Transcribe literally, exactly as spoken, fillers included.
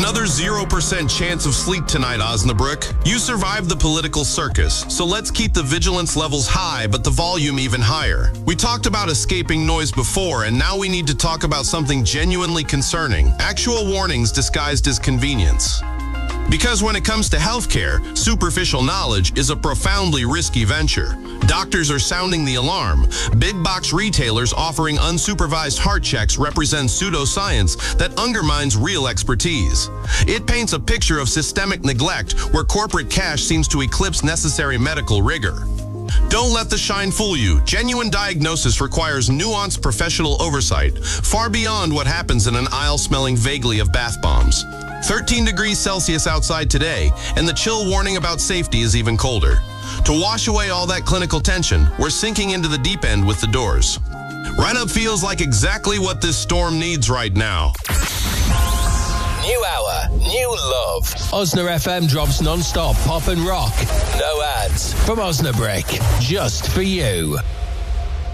Another zero percent chance of sleep tonight, Osnabrück. You survived the political circus, so let's keep the vigilance levels high, but the volume even higher. We talked about escaping noise before, and now we need to talk about something genuinely concerning. Actual warnings disguised as convenience. Because when it comes to healthcare, superficial knowledge is a profoundly risky venture. Doctors are sounding the alarm. Big box retailers offering unsupervised heart checks represent pseudoscience that undermines real expertise. It paints a picture of systemic neglect where corporate cash seems to eclipse necessary medical rigor. Don't let the shine fool you. Genuine diagnosis requires nuanced professional oversight, far beyond what happens in an aisle smelling vaguely of bath bombs. thirteen degrees Celsius outside today, and the chill warning about safety is even colder. To wash away all that clinical tension, we're sinking into the deep end with the doors. Right Up feels like exactly what this storm needs right now. New hour, new love. Osna F M drops non-stop pop and rock. No ads. From Osnabrück, just for you.